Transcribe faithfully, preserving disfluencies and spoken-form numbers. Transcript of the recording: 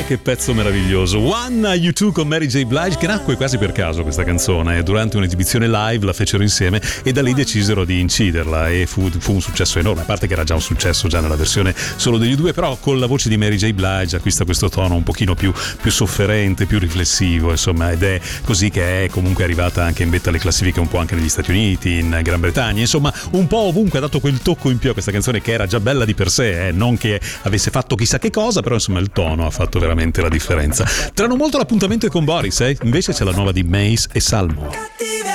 che pezzo meraviglioso. One You Two con Mary J. Blige, che nacque quasi per caso questa canzone. Durante un'esibizione live la fecero insieme e da lì decisero di inciderla e fu, fu un successo enorme, a parte che era già un successo già nella versione solo degli due, però con la voce di Mary J. Blige acquista questo tono un pochino più, più sofferente, più riflessivo, insomma, ed è così che è comunque arrivata anche in vetta alle classifiche un po' anche negli Stati Uniti, in Gran Bretagna, insomma un po' ovunque ha dato quel tocco in più a questa canzone che era già bella di per sé, eh? Non che avesse fatto chissà che cosa, però insomma il tono ha fatto veramente la differenza. Tra non molto l'appuntamento è con Boris, eh? Invece c'è la nuova di Mace e Salmo. Cattiveria.